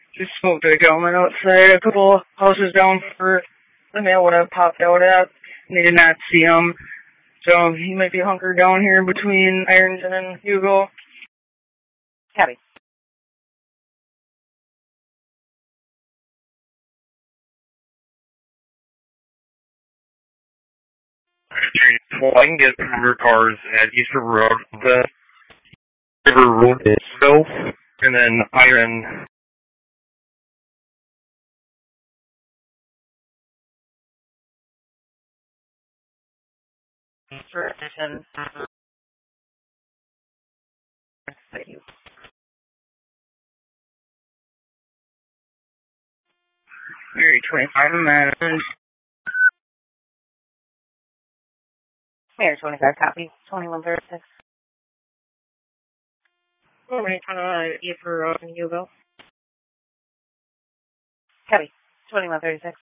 Just spoke to a gentleman outside a couple houses down for the mail when I popped out at, and they did not see him. So he might be hunkered down here between Ironton and Hugo. Copy. Well, I can get more cars at Easter Road, the River Road itself, and then Iron. For addition. Thank you. Very 25 minutes. Mayor 25, copy. 2136. Oh, wait, for Hugo. Copy. 2136.